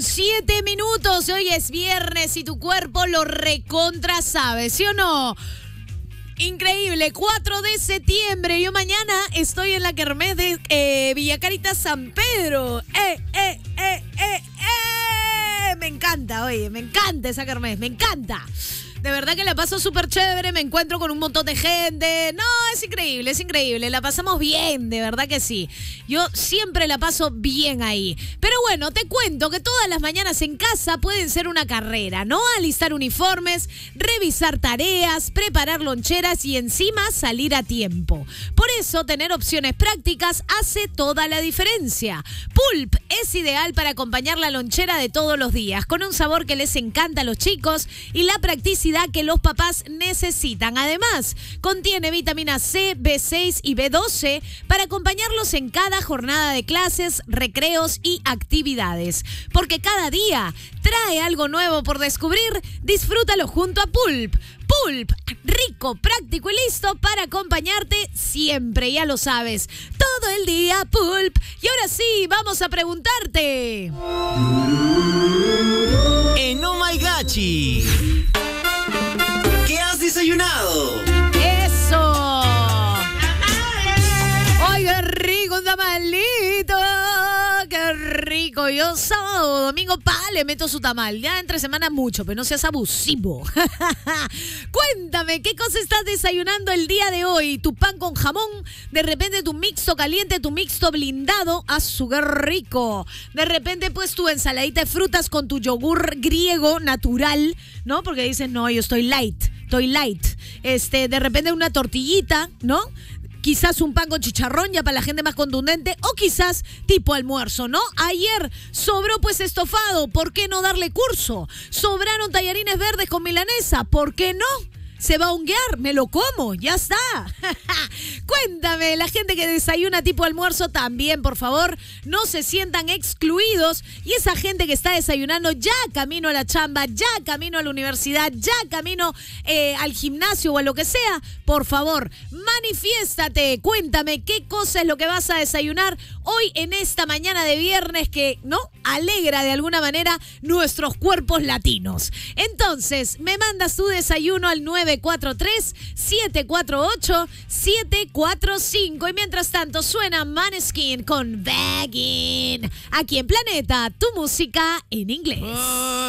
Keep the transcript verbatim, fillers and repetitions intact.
siete minutos. Hoy es viernes y tu cuerpo lo recontra sabe, ¿sí o no? Increíble, cuatro de septiembre. Yo mañana estoy en la kermés de eh, Villa Carita San Pedro. ¡Eh, eh, eh, eh, eh! Me encanta, oye, me encanta esa kermés, me encanta. De verdad que la paso súper chévere, me encuentro con un montón de gente. No, es increíble, es increíble. La pasamos bien, de verdad que sí. Yo siempre la paso bien ahí. Pero bueno, te cuento que todas las mañanas en casa pueden ser una carrera, ¿no? Alistar uniformes, revisar tareas, preparar loncheras y encima salir a tiempo. Por eso, tener opciones prácticas hace toda la diferencia. Pulp es ideal para acompañar la lonchera de todos los días, con un sabor que les encanta a los chicos y la practicidad que los papás necesitan. Además, contiene vitamina C, B seis y B doce para acompañarlos en cada jornada de clases, recreos y actividades. Porque cada día trae algo nuevo por descubrir. Disfrútalo junto a Pulp. Pulp, rico, práctico y listo para acompañarte siempre, ya lo sabes. Todo el día Pulp. Y ahora sí, vamos a preguntarte. En Oh My Gachi, ¿qué has desayunado? ¡Eso! ¡Ay, qué rico un tamalito! ¡Qué rico! Yo sábado o domingo, pa, le meto su tamal. Ya entre semana mucho, pero no seas abusivo. Cuéntame, ¿qué cosa estás desayunando el día de hoy? ¿Tu pan con jamón? De repente tu mixto caliente, tu mixto blindado. ¡Ah, su qué rico! De repente, pues, tu ensaladita de frutas con tu yogur griego natural, ¿no? Porque dices, no, yo estoy light. Estoy light. Este, de repente una tortillita, ¿no? Quizás un pan con chicharrón ya para la gente más contundente, o quizás tipo almuerzo, ¿no? Ayer sobró pues estofado, ¿por qué no darle curso? Sobraron tallarines verdes con milanesa, ¿por qué no? Se va a honguear, me lo como, ya está. Cuéntame, la gente que desayuna tipo almuerzo también, por favor, no se sientan excluidos. Y esa gente que está desayunando ya camino a la chamba, ya camino a la universidad, ya camino eh, al gimnasio o a lo que sea, por favor, manifiéstate. Cuéntame qué cosa es lo que vas a desayunar hoy en esta mañana de viernes que, ¿no?, alegra de alguna manera nuestros cuerpos latinos. Entonces, me mandas tu desayuno al nueve cuatro tres, siete cuatro ocho, siete cuatro cinco. Y mientras tanto suena Maneskin con Baggin'. Aquí en Planeta, tu música en inglés.